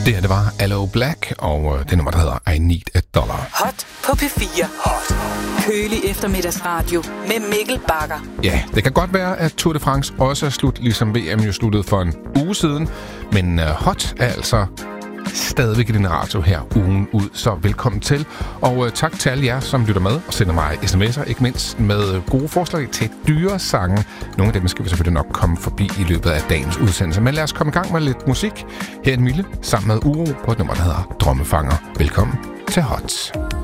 Det her, det var Aloe Black, og det nummer, der hedder I Need a Dollar. Hot på P4. Hot. Kølig eftermiddagsradio med Mikkel Bagger. Ja, det kan godt være, at Tour de France også er slut, ligesom VM jo sluttede for en uge siden. Men Hot er altså stadigvæk i din radio her ugen ud, så velkommen til. Og tak til alle jer, som lytter med og sender mig sms'er, ikke mindst med gode forslag til dyresange. Nogle af dem skal vi selvfølgelig nok komme forbi i løbet af dagens udsendelse. Men lad os komme i gang med lidt musik. Her er en Mille sammen med Uro på et nummer, der hedder Drømmefanger. Velkommen til Hot.